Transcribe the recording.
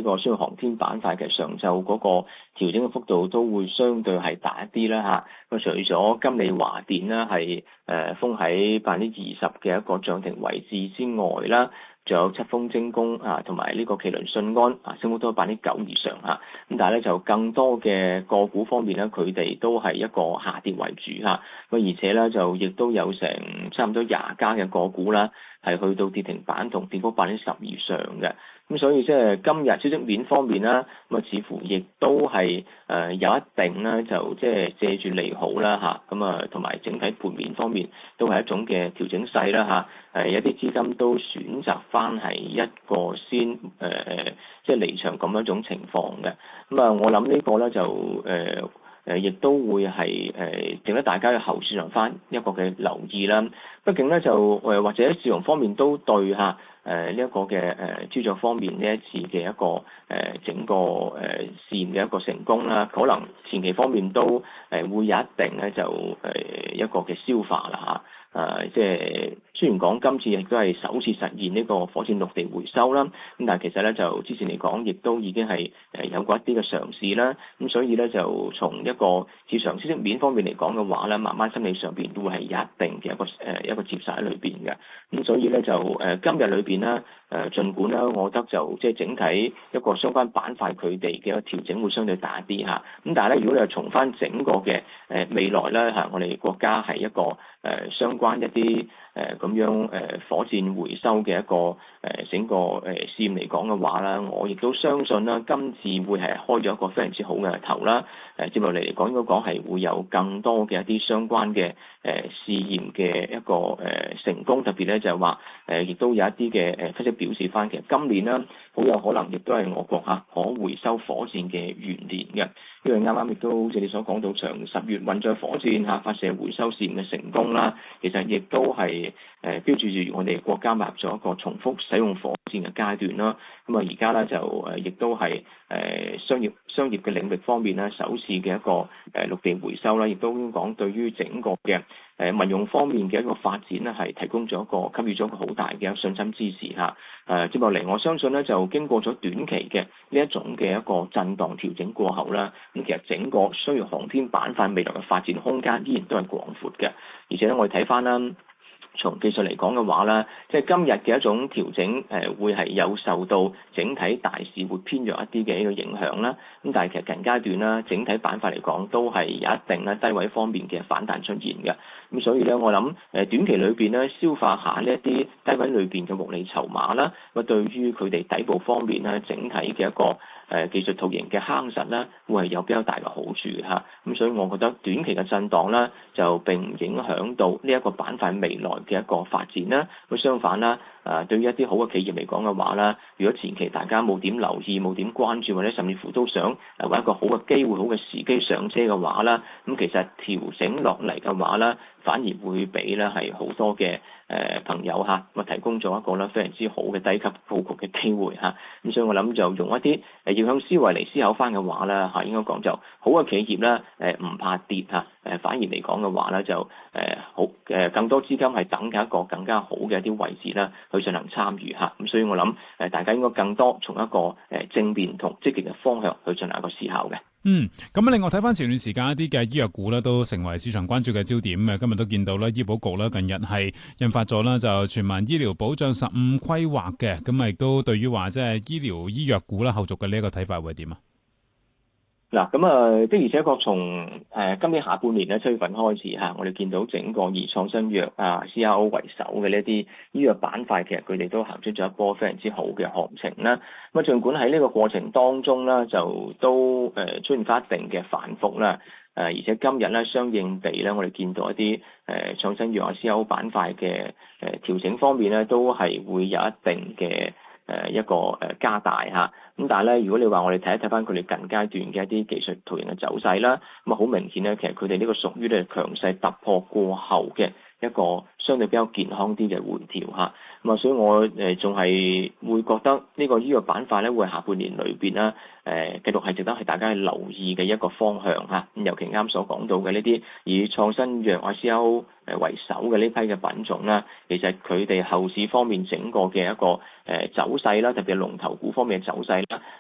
呢個商業航天板塊嘅上晝嗰個調整嘅幅度都會相對係大一啲啦嚇。咁除咗金利華電啦係封喺20%嘅一個漲停位置之外啦，仲有七豐精工同埋呢個麒麟信安升幅都9%以上嚇。咁但係咧就更多嘅個股方面咧，佢哋都係一個下跌為主嚇。咁而且咧就亦都有成差唔多20家嘅個股啦，係去到跌停板同跌幅10%以上嘅。咁所以即係今日消息面方面啦，咁啊似乎亦都係有一定咧，就即係借住利好啦嚇，咁啊同埋整體盤面方面都係一種嘅調整勢啦嚇，一啲資金都選擇翻係一個先即係離場咁樣一種情況嘅。咁啊我諗呢個咧就亦都會係值得大家嘅後市場翻一個嘅留意啦。畢竟咧就或者市場方面都對嚇呢一個嘅操作方面呢一次嘅一個整個試驗嘅一個成功啦，可能前期方面都會有一定咧就一個嘅消化啦嚇。即係雖然講今次亦都係首次實現呢個火箭陸地回收啦，咁但係其實咧就之前嚟講亦都已經係有過一啲嘅嘗試啦，咁所以咧就從一個市場消息面方面嚟講嘅話咧，慢慢心理上邊都會係有一定嘅一個接受喺裏邊嘅，咁所以咧就今日裏邊咧儘管咧，我覺得就即係整體一個相關板塊佢哋嘅一個調整會相對大啲嚇，咁但係咧如果你係從翻整個嘅未來咧嚇，我哋國家係一個相關一啲咁樣火箭回收嘅一個整個試驗嚟講嘅話啦，我亦都相信啦，今次會係開咗一個非常之好嘅頭啦。接落嚟嚟講，應該講係會有更多嘅一啲相關嘅試驗嘅一個成功，特別咧就係話亦都有一啲嘅分析表示翻，其實今年啦好有可能亦都係我國可回收火箭嘅元年嘅，因為啱啱亦都好似你所講到，長10月運載火箭發射回收試驗嘅成功啦，其實亦都係標誌住我哋國家邁入咗一個重複使用火箭嘅階段啦。咁啊而家咧就亦都係商業嘅領域方面咧，首次嘅一個陸地回收啦，亦都講對於整個嘅民用方面嘅一個發展咧，係提供咗一個給予咗一個好大嘅信心支持嚇。接落嚟我相信咧，就經過咗短期嘅呢一種嘅一個震盪調整過後啦，咁其實整個商業航天板塊未來嘅發展空間依然都係廣闊嘅，而且咧我哋睇翻啦。從技術嚟講嘅話咧，即係今日嘅一種調整，會係有受到整體大市會偏弱一啲嘅一個影響啦。咁但係其實近階段啦，整體板塊嚟講都係有一定咧低位方面嘅反彈出現嘅。咁所以咧，我諗短期裏邊咧消化下呢一啲低位裏邊嘅獲利籌碼啦，咁對於佢哋底部方面咧整體嘅一個技術圖形嘅夯實啦，會係有比較大嘅好處嚇。咁所以我覺得短期嘅震盪啦，就並唔影響到呢一個板塊未來嘅一個發展啦。咁相反啦，對於一啲好嘅企業嚟講嘅話啦，如果前期大家冇點留意、冇點關注，或者甚至乎都想揾一個好嘅機會、好嘅時機上車嘅話啦，咁其實調整落嚟嘅話啦，反而會俾咧係好多嘅朋友嚇，咁提供咗一個咧非常之好嘅低級佈局嘅機會嚇。咁所以我諗就用一啲逆向思維嚟思考翻嘅話咧嚇，應該講就好嘅企業咧唔怕跌嚇，反而嚟講嘅話咧就好更多資金係等緊一個更加好嘅一啲位置啦，去進行參與嚇。咁所以我諗大家應該更多從一個正面同積極嘅方向去進行一個思考嘅。 咁另外睇翻前段時間一啲嘅醫藥股咧，都成為市場關注嘅焦點嘅。今日都見到啦，醫保局咧近日係印發咗啦，就全民醫療保障15規劃嘅，咁亦都對於話即係醫藥股啦後續嘅呢一個睇法會點啊？ 嗱，咁的而且確從今年下半年咧7月份開始嚇，我哋見到整個以創新藥CRO 為首嘅呢啲醫藥板塊，其實佢哋都行出咗一波非常之好嘅行情啦。咁啊，儘管喺呢個過程當中咧，就都出現翻一定嘅反覆啦。而且今日咧，相應地咧，我哋見到一啲創新藥CRO 板塊嘅調整方面咧，都係會有一定嘅一個加大嚇。咁但係咧，如果你話我哋睇一睇翻佢哋近階段嘅一啲技術圖形嘅走勢啦，咁啊好明顯咧，其實佢哋呢個屬於咧強勢突破過後嘅一個相對比較健康啲嘅回調嚇。咁啊，所以我仲係會覺得呢個醫藥板塊咧，會係下半年裏邊啦，繼續係值得係大家去留意嘅一個方向嚇。咁尤其啱所講到嘅呢啲以創新藥CRO為首嘅呢批嘅品種啦，其實佢哋後市方面整個嘅一個走勢啦，特別係龍頭股方面嘅走勢啦，